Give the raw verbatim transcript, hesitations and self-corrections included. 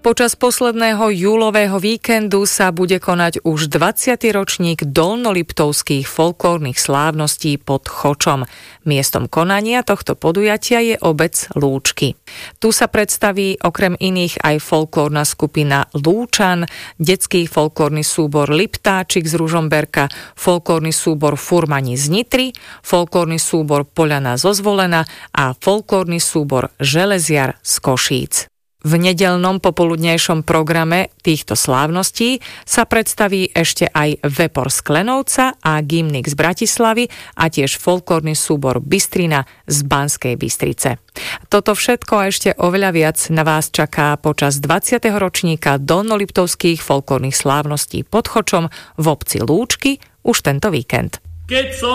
Počas posledného júlového víkendu sa bude konať už dvadsiaty ročník dolnoliptovských folklórnych slávností pod Chočom. Miestom konania tohto podujatia je obec Lúčky. Tu sa predstaví okrem iných aj folklórna skupina Lúčan, detský folklórny súbor Liptáčik z Ružomberka, folklórny súbor Furmani z Nitry, folklórny súbor Poľana zo Zvolena a folklórny súbor Železiar z Košíc. V nedeľnom popoludnejšom programe týchto slávností sa predstaví ešte aj Vepor z Klenovca a Gymnik z Bratislavy a tiež folklórny súbor Bystrina z Banskej Bystrice. Toto všetko a ešte oveľa viac na vás čaká počas dvadsiateho ročníka dolnoliptovských folklórnych slávností pod Chočom v obci Lúčky už tento víkend.